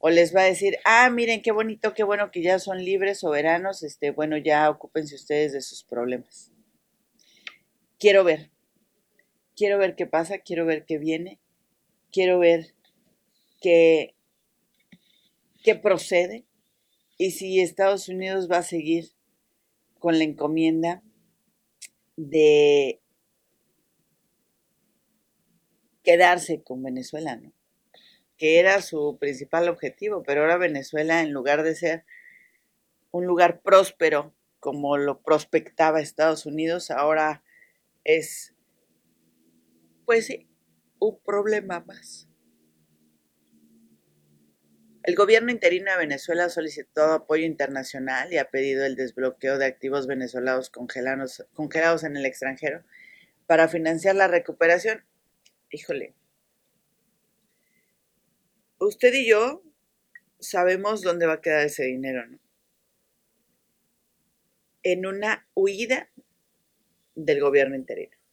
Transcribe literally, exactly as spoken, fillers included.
o les va a decir, ah, miren qué bonito, qué bueno que ya son libres, soberanos, este, bueno, ya ocúpense ustedes de sus problemas. Quiero ver, quiero ver qué pasa, quiero ver qué viene, quiero ver qué, qué procede y si Estados Unidos va a seguir con la encomienda de quedarse con Venezuela, ¿no? Que era su principal objetivo, pero ahora Venezuela, en lugar de ser un lugar próspero como lo prospectaba Estados Unidos, ahora es, pues sí, un problema más. El gobierno interino de Venezuela ha solicitado apoyo internacional y ha pedido el desbloqueo de activos venezolanos congelados, congelados en el extranjero para financiar la recuperación. Híjole, usted y yo sabemos dónde va a quedar ese dinero, ¿no? En una huida del gobierno interino.